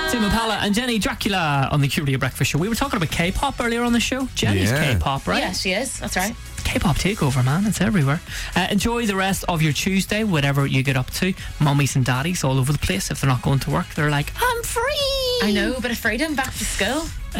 Tame Impala and Jenny Dracula on the QRD Breakfast Show. We were talking about K-pop earlier on the show. Jenny's K-pop, right? Yeah, she is. That's right. K-pop takeover, man. It's everywhere. Enjoy the rest of your Tuesday, whatever you get up to. Mummies and daddies all over the place. If they're not going to work, they're like, I'm free. I know, a bit of freedom, back to school.